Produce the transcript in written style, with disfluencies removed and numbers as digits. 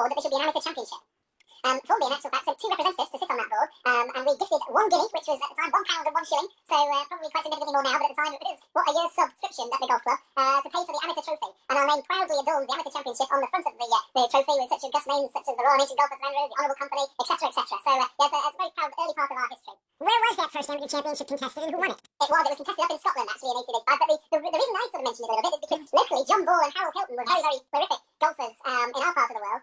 board that there should be an amateur championship. Formby, in actual fact, sent 2 representatives to sit on that board, and we gifted 1 guinea, which was at the time £1 and 1 shilling, so probably quite significantly more now, but at the time it was what a year's subscription at the golf club to pay for the amateur trophy. And our name proudly adorns the amateur championship on the front of the trophy with such august names such as the Royal Nation Golfers of Andrews, the Honourable Company, etc., etc. So it's a very proud early part of our history. Where was that first amateur championship contested and who won it? It was contested up in Scotland actually in 1885, but the reason I sort of mentioned it a little bit is because locally John Ball and Harold Hilton were very, very prolific golfers in our part of the world,